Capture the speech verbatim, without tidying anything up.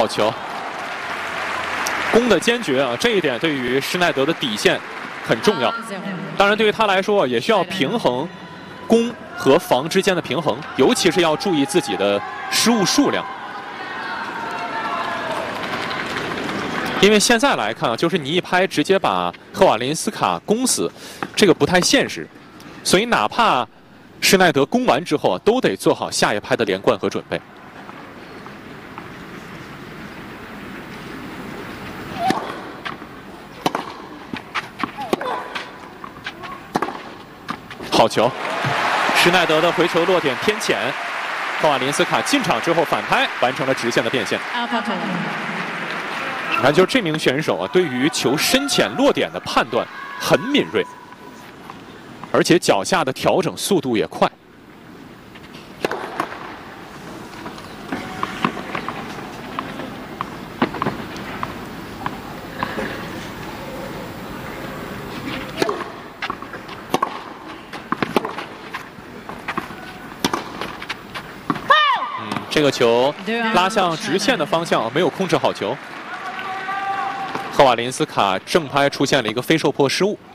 球，攻的坚决啊，这一点对于施耐德的底线很重要。当然，对于他来说也需要平衡攻和防之间的平衡，尤其是要注意自己的失误数量。因为现在来看啊，就是你一拍直接把赫瓦林斯卡攻死，这个不太现实。所以哪怕施耐德攻完之后啊，都得做好下一拍的连贯和准备。好球，施耐德的回球落点偏浅，赫瓦林斯卡进场之后反拍，完成了直线的变现。你看，就是这名选手啊，对于球深浅落点的判断很敏锐，而且脚下的调整速度也快。嗯，这个球拉向直线的方向，没有控制好球。赫瓦林斯卡正拍出现了一个非受迫失误。